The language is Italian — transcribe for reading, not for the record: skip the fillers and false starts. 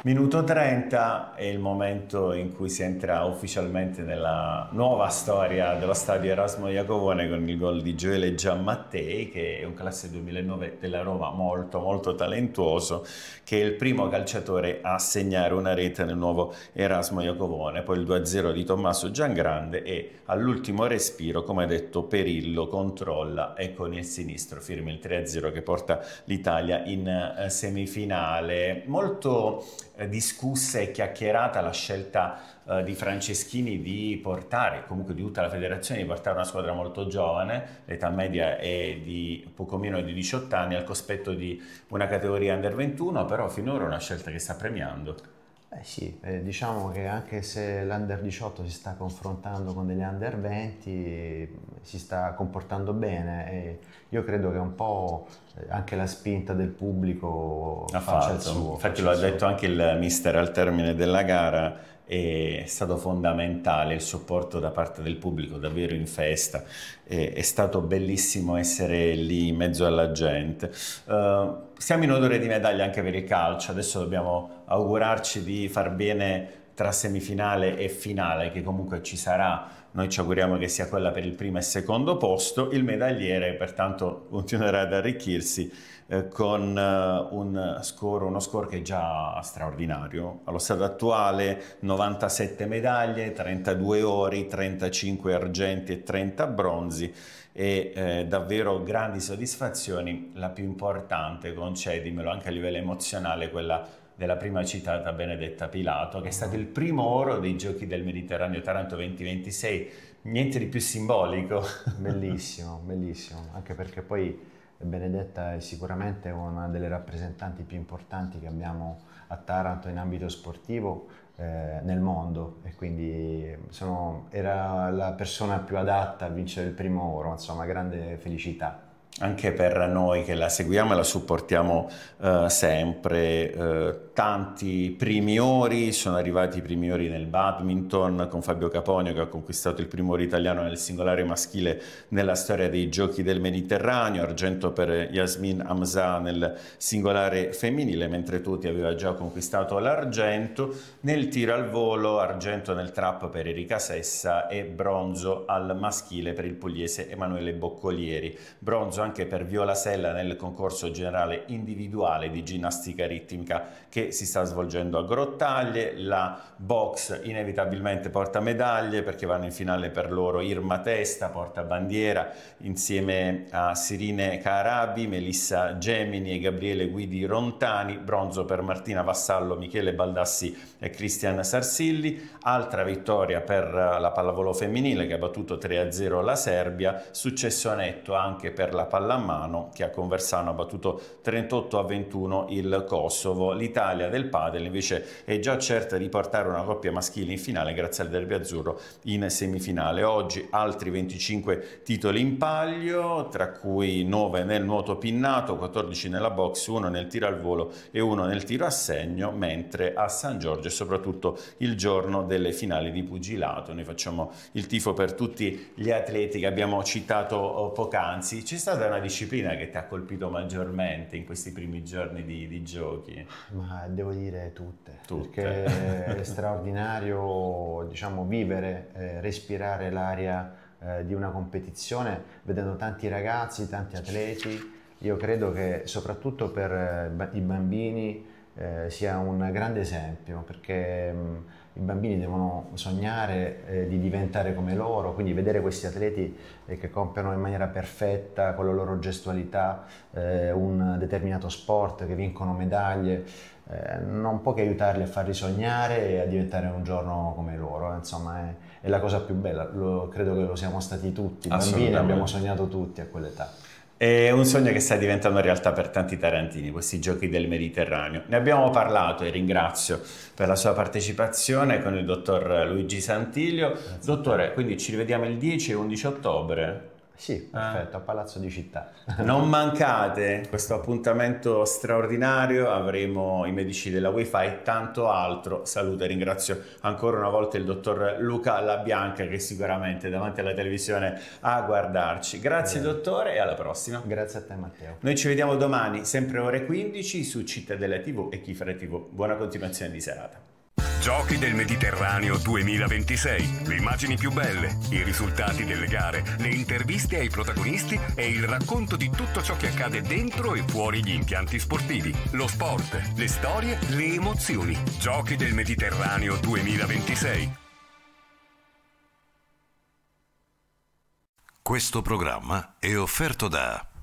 Minuto 30 è il momento in cui si entra ufficialmente nella nuova storia dello stadio Erasmo Iacovone con il gol di Gioele Giammattei, che è un classe 2009 della Roma molto molto talentuoso, che è il primo calciatore a segnare una rete nel nuovo Erasmo Iacovone. Poi il 2-0 di Tommaso Giangrande e all'ultimo respiro, come detto, Perillo controlla e con il sinistro firma il 3-0 che porta l'Italia in semifinale. Molto discussa e chiacchierata la scelta di Franceschini di portare, comunque di tutta la federazione, di portare una squadra molto giovane, l'età media è di poco meno di 18 anni, al cospetto di una categoria under 21, però finora è una scelta che sta premiando. Sì, diciamo che anche se l'Under 18 si sta confrontando con degli Under 20, si sta comportando bene e io credo che un po' anche la spinta del pubblico Ha faccia il fatto, suo. infatti lo ha detto anche il mister al termine della gara, è stato fondamentale il supporto da parte del pubblico, davvero in festa, è stato bellissimo essere lì in mezzo alla gente. Siamo in odore di medaglia anche per il calcio, adesso dobbiamo augurarci di far bene tra semifinale e finale, che comunque ci sarà. Noi ci auguriamo che sia quella per il primo e secondo posto. Il medagliere pertanto continuerà ad arricchirsi con uno score che è già straordinario. Allo stato attuale 97 medaglie, 32 ori, 35 argenti e 30 bronzi e davvero grandi soddisfazioni. La più importante, concedimelo, anche a livello emozionale, quella della prima citata Benedetta Pilato, che è stato il primo oro dei Giochi del Mediterraneo Taranto 2026, niente di più simbolico. Bellissimo, bellissimo, anche perché poi Benedetta è sicuramente una delle rappresentanti più importanti che abbiamo a Taranto in ambito sportivo nel mondo e quindi era la persona più adatta a vincere il primo oro, insomma, grande felicità. Anche per noi che la seguiamo e la supportiamo sempre. Tanti primi ori, sono arrivati i primi ori nel badminton con Fabio Caponio che ha conquistato il primo oro italiano nel singolare maschile nella storia dei Giochi del Mediterraneo, argento per Yasmin Hamza nel singolare femminile, mentre Tuti aveva già conquistato l'argento. Nel tiro al volo, argento nel trap per Erika Sessa e bronzo al maschile per il pugliese Emanuele Boccolieri. Bronzo anche per Viola Sella nel concorso generale individuale di ginnastica ritmica che si sta svolgendo a Grottaglie. La box inevitabilmente porta medaglie perché vanno in finale per loro Irma Testa, porta bandiera insieme a Sirine Carabi, Melissa Gemini e Gabriele Guidi Rontani. Bronzo per Martina Vassallo, Michele Baldassi e Cristian Sarsilli. Altra vittoria per la pallavolo femminile che ha battuto 3-0 la Serbia. Successo netto anche per la pallamano che a Conversano ha battuto 38-21 il Kosovo. L'Italia del padel invece è già certa di portare una coppia maschile in finale grazie al derby azzurro in semifinale. Oggi altri 25 titoli in palio, tra cui 9 nel nuoto pinnato, 14 nella box, 1 nel tiro al volo e 1 nel tiro a segno, mentre a San Giorgio è soprattutto il giorno delle finali di pugilato. Noi facciamo il tifo per tutti gli atleti che abbiamo citato poc'anzi. C'è stata una disciplina che ti ha colpito maggiormente in questi primi giorni di giochi? Ma devo dire tutte. Tutte. Perché è straordinario, diciamo, vivere, respirare l'aria di una competizione, vedendo tanti ragazzi, tanti atleti. Io credo che soprattutto per i bambini sia un grande esempio, perché i bambini devono sognare di diventare come loro, quindi vedere questi atleti che compiono in maniera perfetta, con la loro gestualità, un determinato sport, che vincono medaglie, non può che aiutarli a farli sognare e a diventare un giorno come loro, insomma è la cosa più bella, credo che lo siamo stati tutti, i bambini abbiamo sognato tutti a quell'età. È un sogno che sta diventando realtà per tanti tarantini, questi Giochi del Mediterraneo. Ne abbiamo parlato e ringrazio per la sua partecipazione con il dottor Luigi Santilio. Dottore, quindi ci rivediamo il 10 e 11 ottobre. Sì, perfetto, a Palazzo di Città. Non mancate questo appuntamento straordinario, avremo i medici della Wi-Fi e tanto altro. Saluto e ringrazio ancora una volta il dottor Luca Labianca, che sicuramente è davanti alla televisione a guardarci. Grazie dottore e alla prossima. Grazie a te Matteo. Noi ci vediamo domani, sempre ore 15 su Cittadella TV e Kifare TV. Buona continuazione di serata. Giochi del Mediterraneo 2026. Le immagini più belle, i risultati delle gare, le interviste ai protagonisti e il racconto di tutto ciò che accade dentro e fuori gli impianti sportivi. Lo sport, le storie, le emozioni. Giochi del Mediterraneo 2026. Questo programma è offerto da